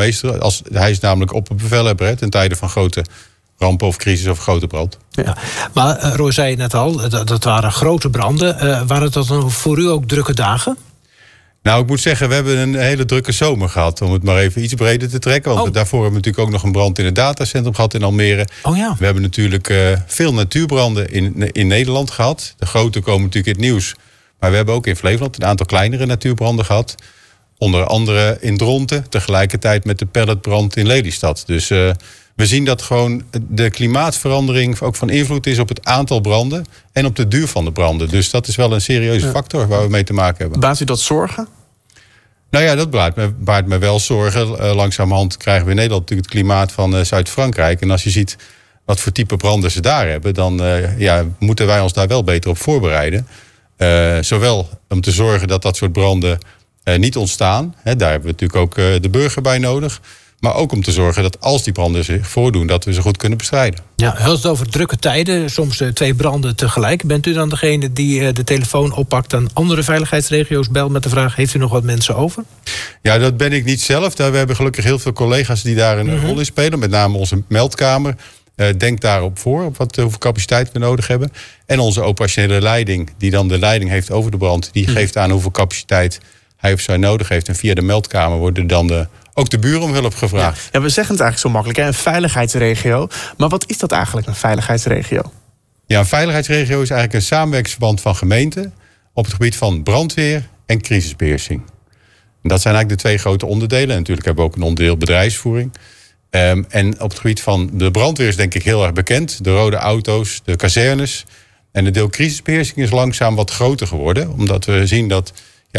burgemeester. Hij is namelijk opperbevelhebber ten tijde van grote rampen of crisis of grote brand. Ja. Maar Roy zei net al, dat waren grote branden. Waren dat dan voor u ook drukke dagen? Nou, ik moet zeggen, we hebben een hele drukke zomer gehad. Om het maar even iets breder te trekken. Want daarvoor hebben we natuurlijk ook nog een brand in het datacentrum gehad in Almere. Oh ja. We hebben natuurlijk veel natuurbranden in Nederland gehad. De grote komen natuurlijk in het nieuws. Maar we hebben ook in Flevoland een aantal kleinere natuurbranden gehad. Onder andere in Dronten, tegelijkertijd met de pelletbrand in Lelystad. Dus we zien dat gewoon de klimaatverandering ook van invloed is op het aantal branden en op de duur van de branden. Dus dat is wel een serieuze factor waar we mee te maken hebben. Baart u dat zorgen? Nou ja, dat baart me wel zorgen. Langzamerhand krijgen we in Nederland natuurlijk het klimaat van Zuid-Frankrijk. En als je ziet wat voor type branden ze daar hebben, dan moeten wij ons daar wel beter op voorbereiden. Zowel om te zorgen dat dat soort branden niet ontstaan. Daar hebben we natuurlijk ook de burger bij nodig. Maar ook om te zorgen dat als die branden zich voordoen, dat we ze goed kunnen bestrijden. Ja, u had het over drukke tijden, soms 2 branden tegelijk. Bent u dan degene die de telefoon oppakt aan andere veiligheidsregio's, belt met de vraag, heeft u nog wat mensen over? Ja, dat ben ik niet zelf. We hebben gelukkig heel veel collega's die daar een rol in spelen. Met name onze meldkamer. Denk daarop voor, op hoeveel capaciteit we nodig hebben. En onze operationele leiding, die dan de leiding heeft over de brand, die geeft aan hoeveel capaciteit hij of zij nodig heeft. En via de meldkamer worden dan ook de buren om hulp gevraagd. Ja, we zeggen het eigenlijk zo makkelijk, een veiligheidsregio. Maar wat is dat eigenlijk, een veiligheidsregio? Ja, een veiligheidsregio is eigenlijk een samenwerkingsverband van gemeenten op het gebied van brandweer en crisisbeheersing. En dat zijn eigenlijk de 2 grote onderdelen. En natuurlijk hebben we ook een onderdeel bedrijfsvoering. En op het gebied van de brandweer is denk ik heel erg bekend. De rode auto's, de kazernes. En het deel crisisbeheersing is langzaam wat groter geworden. Omdat we zien dat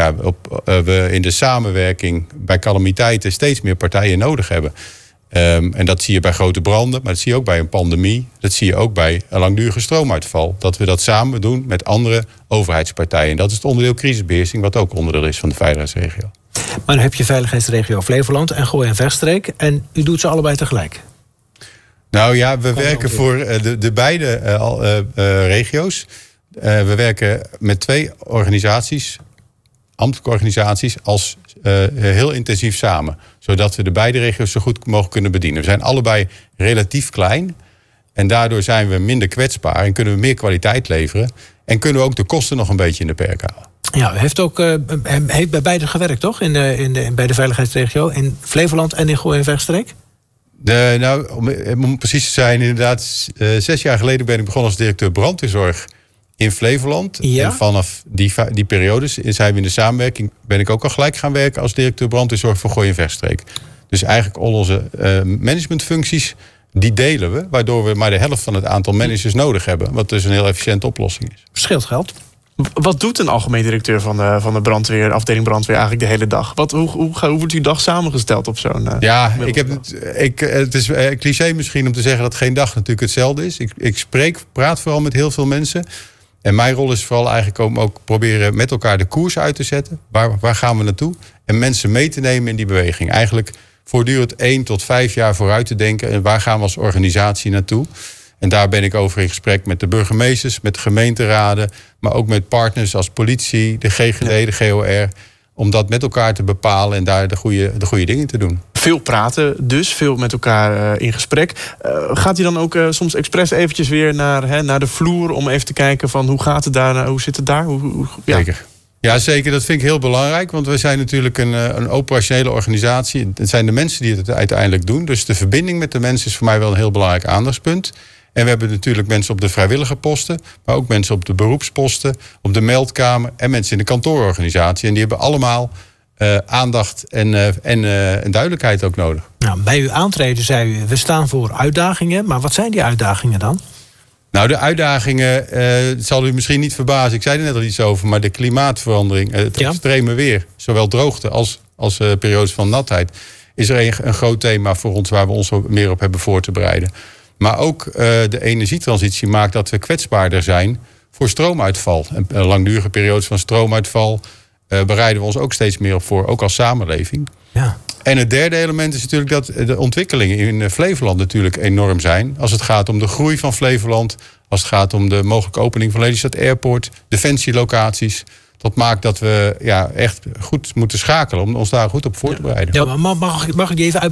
we in de samenwerking bij calamiteiten steeds meer partijen nodig hebben. En dat zie je bij grote branden, maar dat zie je ook bij een pandemie. Dat zie je ook bij een langdurige stroomuitval. Dat we dat samen doen met andere overheidspartijen. En dat is het onderdeel crisisbeheersing, wat ook onderdeel is van de veiligheidsregio. Maar dan heb je veiligheidsregio Flevoland en Gooi en Vechtstreek. En u doet ze allebei tegelijk? Nou ja, we werken voor de beide regio's. We werken met 2 organisaties, ambtelijke organisaties, als heel intensief samen. Zodat we de beide regio's zo goed mogelijk kunnen bedienen. We zijn allebei relatief klein. En daardoor zijn we minder kwetsbaar en kunnen we meer kwaliteit leveren. En kunnen we ook de kosten nog een beetje in de perk houden. Ja, u heeft bij beide gewerkt, toch? Bij de veiligheidsregio in Flevoland en in Gooi en Vechtstreek? Om precies te zijn, inderdaad, 6 jaar geleden ben ik begonnen als directeur brandweerzorg in Flevoland. Ja? En vanaf die periodes zijn we in de samenwerking, ben ik ook al gelijk gaan werken als directeur brandweerzorg voor Gooi en Vechtstreek. Dus eigenlijk al onze managementfuncties, die delen we, waardoor we maar de helft van het aantal managers nodig hebben. Wat dus een heel efficiënte oplossing is. Scheelt geld. Wat doet een algemeen directeur van de brandweer, afdeling brandweer eigenlijk de hele dag? Hoe wordt uw dag samengesteld op zo'n... Het is cliché misschien om te zeggen dat geen dag natuurlijk hetzelfde is. Ik praat vooral met heel veel mensen. En mijn rol is vooral eigenlijk om ook proberen met elkaar de koers uit te zetten. Waar gaan we naartoe? En mensen mee te nemen in die beweging. Eigenlijk voortdurend 1 tot 5 jaar vooruit te denken. En waar gaan we als organisatie naartoe? En daar ben ik over in gesprek met de burgemeesters, met de gemeenteraden, maar ook met partners als politie, de GGD, de GOR, om dat met elkaar te bepalen en daar de goede dingen te doen. Veel praten dus, veel met elkaar in gesprek. Gaat u dan ook soms expres eventjes weer naar de vloer om even te kijken van hoe gaat het daar, hoe zit het daar? Zeker. Ja, zeker. Dat vind ik heel belangrijk. Want we zijn natuurlijk een operationele organisatie. Het zijn de mensen die het uiteindelijk doen. Dus de verbinding met de mensen is voor mij wel een heel belangrijk aandachtspunt. En we hebben natuurlijk mensen op de vrijwillige posten, maar ook mensen op de beroepsposten, op de meldkamer en mensen in de kantoororganisatie. En die hebben allemaal aandacht en duidelijkheid ook nodig. Nou, bij uw aantreden zei u, we staan voor uitdagingen. Maar wat zijn die uitdagingen dan? Nou, de uitdagingen, het zal u misschien niet verbazen. Ik zei er net al iets over, maar de klimaatverandering, het extreme weer, zowel droogte als periodes van natheid, is er een groot thema voor ons waar we ons meer op hebben voor te bereiden. Maar ook de energietransitie maakt dat we kwetsbaarder zijn voor stroomuitval. En langdurige periodes van stroomuitval bereiden we ons ook steeds meer op voor, ook als samenleving. Ja. En het derde element is natuurlijk dat de ontwikkelingen in Flevoland natuurlijk enorm zijn. Als het gaat om de groei van Flevoland, als het gaat om de mogelijke opening van Lelystad Airport, defensielocaties. Dat maakt dat we echt goed moeten schakelen om ons daar goed op voor te bereiden. Ja, maar mag ik die even uit?